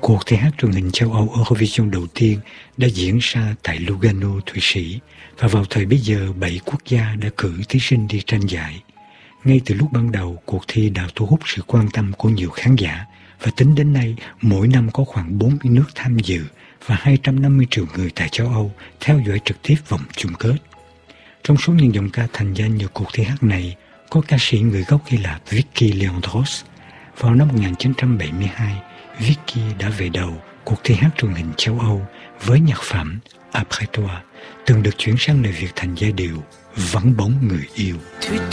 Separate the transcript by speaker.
Speaker 1: Cuộc thi hát truyền hình châu Âu Eurovision đầu tiên đã diễn ra tại Lugano, Thụy Sĩ, và vào thời bấy giờ 7 quốc gia đã cử thí sinh đi tranh giải. Ngay từ lúc ban đầu, cuộc thi đã thu hút sự quan tâm của nhiều khán giả, và tính đến nay, mỗi năm có khoảng 40 nước tham dự và 250 triệu người tại châu Âu theo dõi trực tiếp vòng chung kết. Trong số những giọng ca thành danh nhờ cuộc thi hát này, có ca sĩ người gốc Hy Lạp Vicky Leandros. Vào năm 1972, Vicky đã về đầu cuộc thi hát truyền hình châu Âu với nhạc phẩm Après toi, từng được chuyển sang lời Việt thành giai điệu Vắng bóng người yêu.